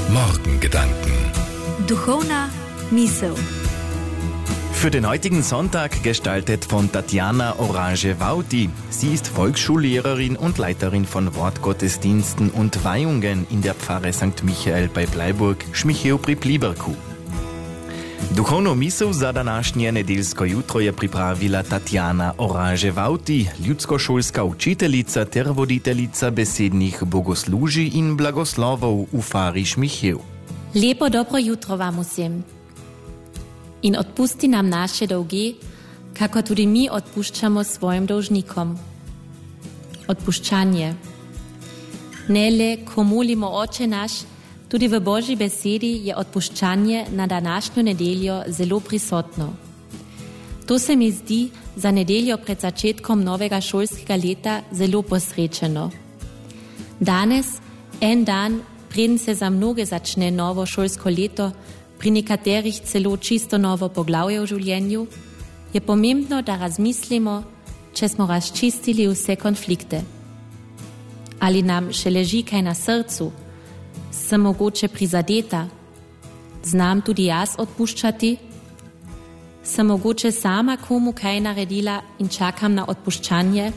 Morgengedanken. Duchovna misel. Für den heutigen Sonntag gestaltet von Tatjana Orange-Wauti. Sie ist Volksschullehrerin und Leiterin von Wortgottesdiensten und Weihungen in der Pfarre St. Michael bei Bleiburg, Šmichev pri Pliberku. Duchovnu misel za današnje nedeljsko jutro je pripravila Tatjana Orange-Wauti, ljudskošolska učiteljica ter voditeljica besednih bogoslužij in blagoslovov v Fari Šmichev. Lepo dobro jutro vam vsem. In odpusti nam naše dolge, kako tudi mi odpuščamo svojim dolžnikom. Odpuščanje. Ne le, ko molimo Oče naš, tudi v Božji besedi je odpuščanje na današnjo nedeljo zelo prisotno. To se mi zdi za nedeljo pred začetkom novega šolskega leta zelo posrečeno. Danes, en dan, preden se za mnoge začne novo šolsko leto, pri nekaterih celo čisto novo poglavje v življenju, je pomembno, da razmislimo, če smo razčistili vse konflikte. Ali nam še leži kaj na srcu, sem mogoče prizadeta, znam tudi jaz odpuščati, sem mogoče sama komu kaj naredila in čakam na odpuščanje.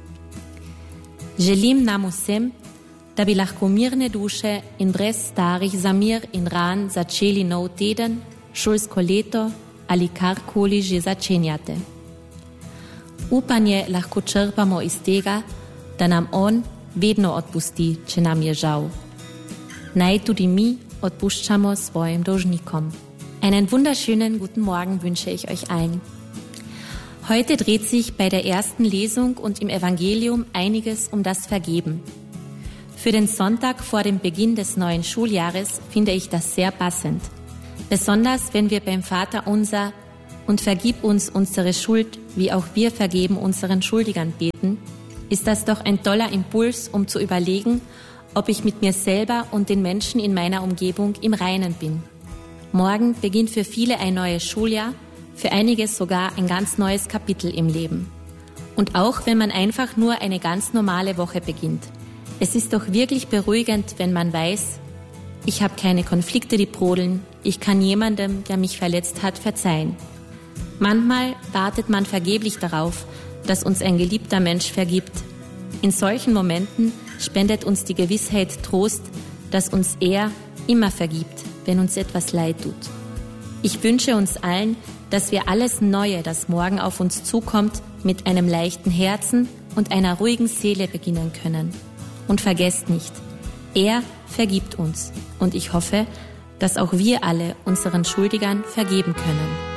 Želim nam vsem, da bi lahko mirne duše in brez starih zamir in ran začeli nov teden, šolsko leto ali karkoli že začenjate. Upanje lahko črpamo iz tega, da nam On vedno odpusti, če nam je žal. Naj tudi mi odpuščamo svojim dolžnikom. Einen wunderschönen guten Morgen wünsche ich euch allen. Heute dreht sich bei der ersten Lesung und im Evangelium einiges um das Vergeben. Für den Sonntag vor dem Beginn des neuen Schuljahres finde ich das sehr passend. Besonders wenn wir beim Vater unser und vergib uns unsere Schuld, wie auch wir vergeben unseren Schuldigern beten, ist das doch ein toller Impuls, um zu überlegen, ob ich mit mir selber und den Menschen in meiner Umgebung im Reinen bin. Morgen beginnt für viele ein neues Schuljahr, für einige sogar ein ganz neues Kapitel im Leben. Und auch wenn man einfach nur eine ganz normale Woche beginnt. Es ist doch wirklich beruhigend, wenn man weiß, ich habe keine Konflikte, die brodeln, ich kann jemandem, der mich verletzt hat, verzeihen. Manchmal wartet man vergeblich darauf, dass uns ein geliebter Mensch vergibt. In solchen Momenten spendet uns die Gewissheit Trost, dass uns er immer vergibt, wenn uns etwas leid tut. Ich wünsche uns allen, dass wir alles Neue, das morgen auf uns zukommt, mit einem leichten Herzen und einer ruhigen Seele beginnen können. Und vergesst nicht, er vergibt uns. Und ich hoffe, dass auch wir alle unseren Schuldigern vergeben können.